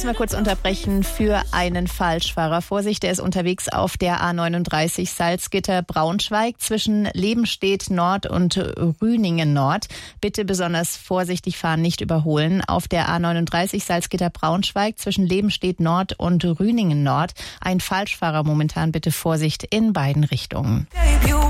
Mal kurz unterbrechen für einen Falschfahrer. Vorsicht, der ist unterwegs auf der A39 Salzgitter-Braunschweig zwischen Lebenstedt Nord und Rüningen Nord. Bitte besonders vorsichtig fahren, nicht überholen. Auf der A39 Salzgitter-Braunschweig zwischen Lebenstedt Nord und Rüningen Nord. Ein Falschfahrer momentan, bitte Vorsicht in beiden Richtungen.